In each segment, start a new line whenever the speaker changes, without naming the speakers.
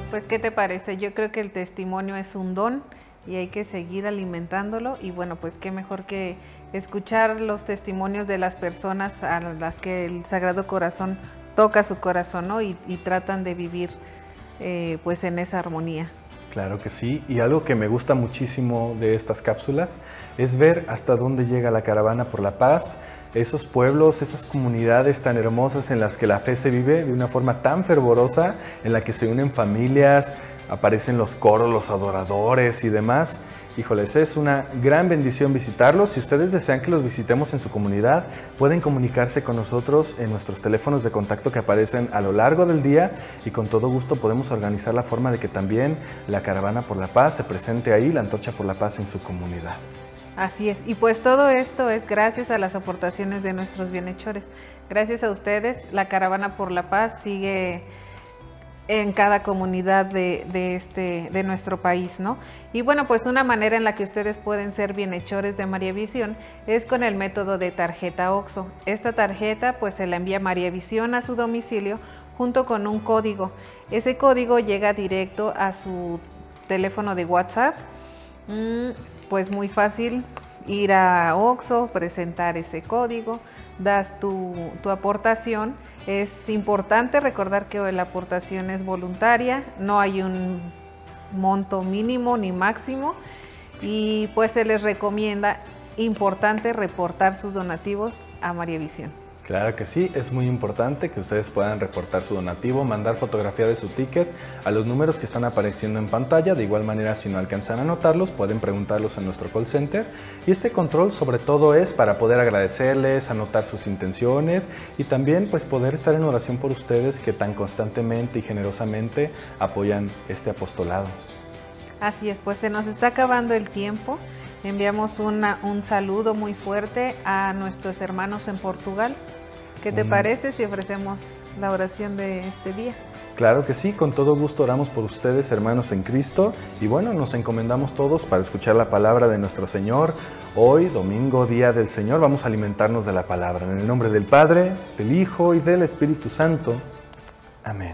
Pues, ¿qué te parece? Yo creo que el testimonio es un don y hay que seguir alimentándolo. Y bueno, pues qué mejor que escuchar los testimonios de las personas a las que el Sagrado Corazón toca su corazón, ¿no? Y tratan de vivir pues en esa armonía.
Claro que sí, y algo que me gusta muchísimo de estas cápsulas es ver hasta dónde llega la Caravana por la Paz, esos pueblos, esas comunidades tan hermosas en las que la fe se vive de una forma tan fervorosa, en la que se unen familias, aparecen los coros, los adoradores y demás. Híjoles, es una gran bendición visitarlos. Si ustedes desean que los visitemos en su comunidad, pueden comunicarse con nosotros en nuestros teléfonos de contacto que aparecen a lo largo del día y con todo gusto podemos organizar la forma de que también la Caravana por la Paz se presente ahí, la Antorcha por la Paz en su comunidad.
Así es, y pues todo esto es gracias a las aportaciones de nuestros bienhechores. Gracias a ustedes, la Caravana por la Paz sigue en cada comunidad de nuestro país, ¿no? Y bueno, pues una manera en la que ustedes pueden ser bienhechores de María Visión es con el método de tarjeta OXXO. Esta tarjeta pues se la envía María Visión a su domicilio junto con un código. Ese código llega directo a su teléfono de WhatsApp. Pues muy fácil, ir a OXXO, presentar ese código, das tu aportación. Es importante recordar que la aportación es voluntaria, no hay un monto mínimo ni máximo y pues se les recomienda, importante, reportar sus donativos a María Visión.
Claro que sí, es muy importante que ustedes puedan reportar su donativo, mandar fotografía de su ticket a los números que están apareciendo en pantalla. De igual manera, si no alcanzan a anotarlos, pueden preguntarlos en nuestro call center. Y este control sobre todo es para poder agradecerles, anotar sus intenciones y también pues poder estar en oración por ustedes que tan constantemente y generosamente apoyan este apostolado.
Así es, pues se nos está acabando el tiempo. Enviamos un saludo muy fuerte a nuestros hermanos en Portugal. ¿Qué te parece si ofrecemos la oración de este día?
Claro que sí, con todo gusto oramos por ustedes, hermanos en Cristo. Y bueno, nos encomendamos todos para escuchar la palabra de nuestro Señor. Hoy, domingo, día del Señor, vamos a alimentarnos de la palabra. En el nombre del Padre, del Hijo y del Espíritu Santo. Amén.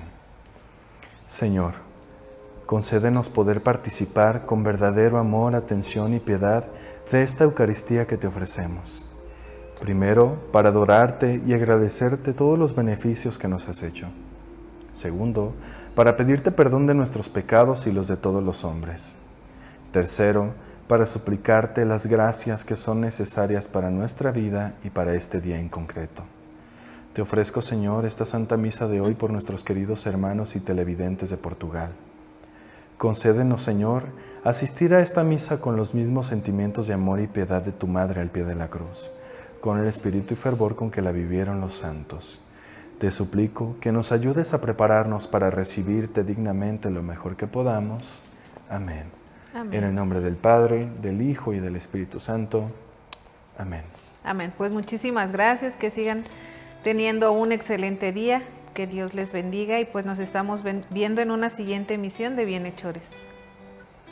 Señor, concédenos poder participar con verdadero amor, atención y piedad de esta Eucaristía que te ofrecemos. Primero, para adorarte y agradecerte todos los beneficios que nos has hecho. Segundo, para pedirte perdón de nuestros pecados y los de todos los hombres. Tercero, para suplicarte las gracias que son necesarias para nuestra vida y para este día en concreto. Te ofrezco, Señor, esta Santa Misa de hoy por nuestros queridos hermanos y televidentes de Portugal. Concédenos, Señor, asistir a esta misa con los mismos sentimientos de amor y piedad de tu Madre al pie de la cruz, con el espíritu y fervor con que la vivieron los santos. Te suplico que nos ayudes a prepararnos para recibirte dignamente lo mejor que podamos. Amén. Amén. En el nombre del Padre, del Hijo y del Espíritu Santo. Amén.
Amén. Pues muchísimas gracias, que sigan teniendo un excelente día, que Dios les bendiga y pues nos estamos viendo en una siguiente emisión de Bienhechores.